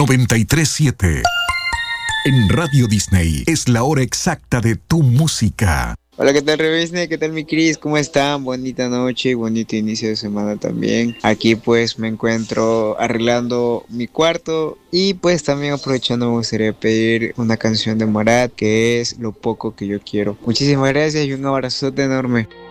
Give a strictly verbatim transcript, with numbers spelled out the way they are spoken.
noventa y tres punto siete. En Radio Disney es la hora exacta de tu música. Hola, ¿qué tal, Revesne? ¿Qué tal, mi Cris? ¿Cómo están? Bonita noche y bonito inicio de semana también. Aquí pues me encuentro arreglando mi cuarto y pues también aprovechando me gustaría pedir una canción de Morat que es Lo poco que yo quiero. Muchísimas gracias y un abrazote enorme.